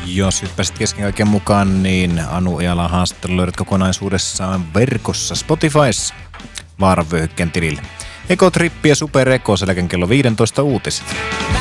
Jos hyppäsit kesken kaiken mukaan, niin Anu Ealan haastattelu löydät kokonaisuudessaan verkossa Spotifys Vaaran vyöhykkeen tilille. Ekotrippi ja Super Eko selkän kello 15 uutiset.